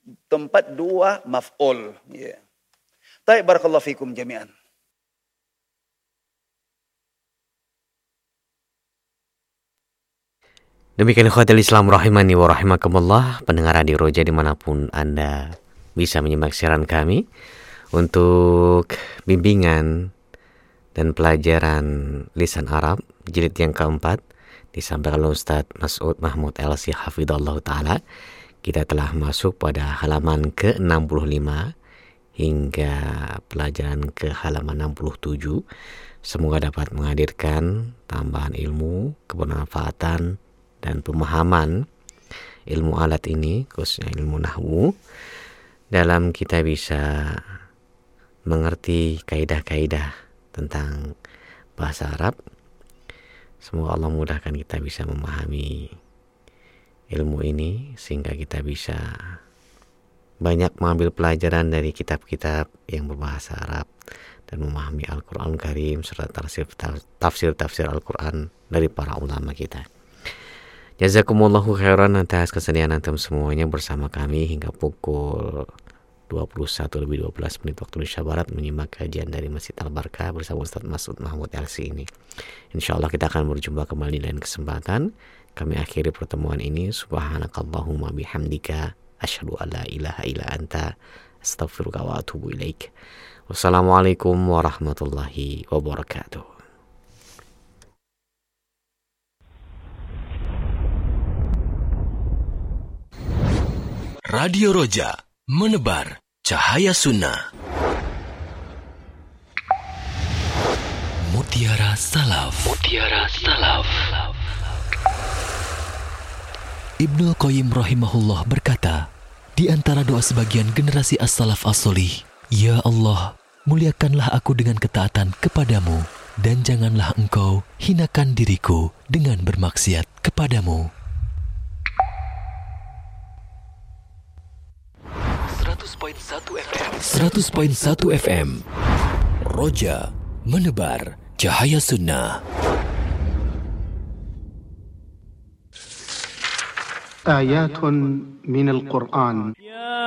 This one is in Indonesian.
tempat dua maf'ul. Ya. Baik, barakallahu fikum jami'an. Demikian ikhwatul Islam rahimani wa rahimakumullah, pendengar Radio Roja dimanapun Anda bisa menyimak siaran kami untuk bimbingan dan pelajaran lisan Arab jilid yang keempat disampaikan oleh Ustaz Mas'ud Mahmud LC Hafidhullah Ta'ala. Kita telah masuk pada halaman ke-65 hingga pelajaran ke halaman 67. Semoga dapat menghadirkan tambahan ilmu, kebermanfaatan dan pemahaman ilmu alat ini, khususnya ilmu nahwu, dalam kita bisa mengerti kaidah-kaidah tentang bahasa Arab. Semoga Allah mudahkan kita bisa memahami ilmu ini sehingga kita bisa banyak mengambil pelajaran dari kitab-kitab yang berbahasa Arab dan memahami Al-Quran Karim serta tafsir-tafsir Al-Quran dari para ulama kita. Jazakumullahu khairan atas kesediaan antum semuanya bersama kami hingga pukul 21:12 waktu Indonesia Barat menyimak kajian dari Masjid Al-Barkah bersama Ustaz Mas'ud Mahmud LC ini. Insyaallah kita akan berjumpa kembali lain kesempatan. Kami akhiri pertemuan ini. Subhanakallahumma bihamdika asyhadu an la ilaha illa anta astaghfiruka wa atubu ilaik. Wassalamualaikum warahmatullahi wabarakatuh. Radio Roja, menebar cahaya sunnah. Mutiara Salaf. Mutiara Salaf. Ibnul Qayyim rahimahullah berkata, di antara doa sebagian generasi as-salaf as-solih, Ya Allah, muliakanlah aku dengan ketaatan kepadamu, dan janganlah engkau hinakan diriku dengan bermaksiat kepadamu. 100.1 FM Roja, menebar cahaya sunnah. آيات من القرآن